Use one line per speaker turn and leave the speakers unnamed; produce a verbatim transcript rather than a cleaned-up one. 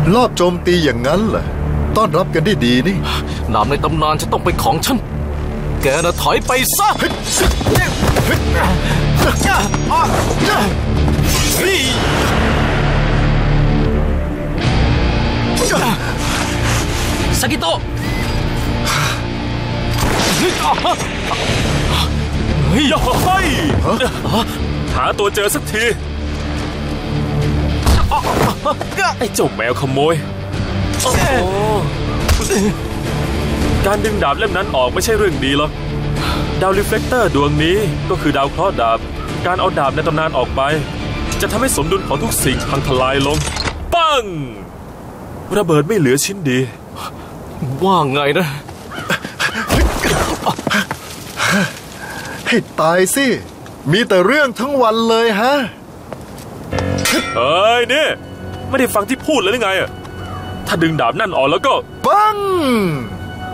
ลอบโจมตีอย่างนั้นเหรอต้อนรับกันได้ดีนี่
ดาบในตำนานจะต้องเป็นของฉันแกน่ะถอยไปซะซากิโตะเฮ้ย
หาตัวเจอสักทีไอ้เจ้าแมวขโมยการดึงดาบเล่มนั้นออกไม่ใช่เรื่องดีหรอกดาวรีเฟลคเตอร์ดวงนี้ก็คือดาวเคราะห์ดาบการเอาดาบในตำนานออกไปจะทำให้สมดุลของทุกสิ่งพังทลายลงปังระเบิดไม่เหลือชิ้นดี
ว่าไงนะ
ให้ตายสิมีแต่เรื่องทั้งวันเลยฮะ
เฮ้ยนี่ไม่ได้ฟังที่พูดเลยหรือไงถ้าดึงดาบนั่นออกแล้วก็
ปัง